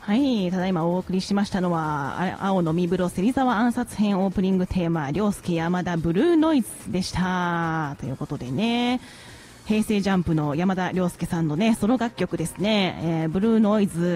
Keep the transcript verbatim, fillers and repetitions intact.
はい、ただいまお送りしましたのは、あ青の身風呂芹沢暗殺編オープニングテーマ、涼介山田ブルーノイズでした。ということでね、平成ジャンプの山田涼介さんのね、ソロ楽曲ですね、えー、ブルーノイズ